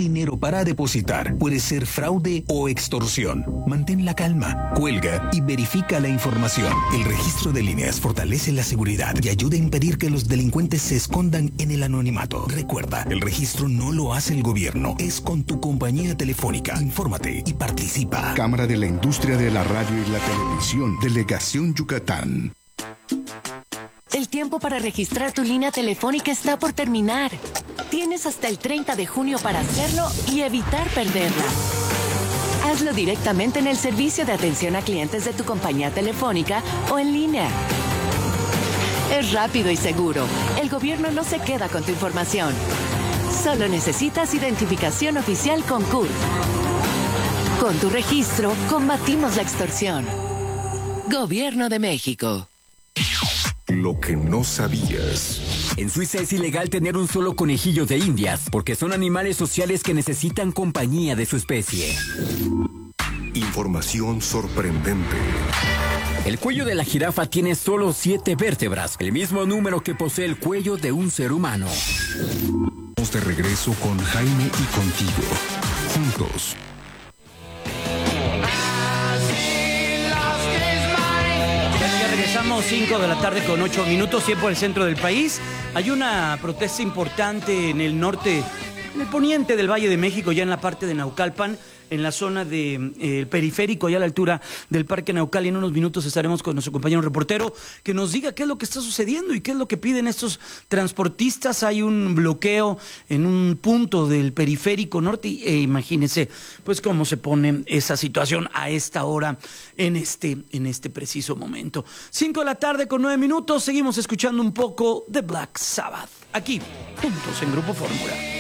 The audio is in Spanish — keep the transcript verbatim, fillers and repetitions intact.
dinero para depositar puede ser fraude o extorsión. Mantén la calma, cuelga y verifica la información. El registro de líneas fortalece la seguridad y ayuda a impedir que los delincuentes se escondan en el anonimato. Recuerda, el registro no lo hace el gobierno, es con tu compañía telefónica. Infórmate y participa. Cámara de la Industria de la Radio y la Televisión, Delegación Yucatán. El tiempo para registrar tu línea telefónica está por terminar. Tienes hasta el treinta de junio para hacerlo y evitar perderla. Hazlo directamente en el servicio de atención a clientes de tu compañía telefónica o en línea. Es rápido y seguro. El gobierno no se queda con tu información. Solo necesitas identificación oficial con C U R. Con tu registro, combatimos la extorsión. Gobierno de México. Lo que no sabías. En Suiza es ilegal tener un solo conejillo de indias, porque son animales sociales que necesitan compañía de su especie. Información sorprendente. El cuello de la jirafa tiene solo siete vértebras, el mismo número que posee el cuello de un ser humano. Estamos de regreso con Jaime y contigo. Juntos. Regresamos cinco de la tarde con ocho minutos, tiempo del centro del país. Hay una protesta importante en el norte, en el poniente del Valle de México, ya en la parte de Naucalpan, en la zona del de, eh, periférico, ya a la altura del Parque Naucal. Y en unos minutos estaremos con nuestro compañero reportero que nos diga qué es lo que está sucediendo y qué es lo que piden estos transportistas. Hay un bloqueo en un punto del periférico norte y e imagínense pues cómo se pone esa situación a esta hora en este, en este preciso momento. Cinco de la tarde con nueve minutos, seguimos escuchando un poco de Black Sabbath aquí, juntos en Grupo Fórmula.